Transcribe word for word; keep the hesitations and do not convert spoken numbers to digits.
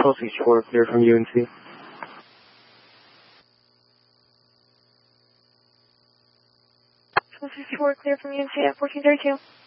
Chelsea Shore, clear from U N C. Chelsea Shore, clear from U N C at fourteen thirty-two.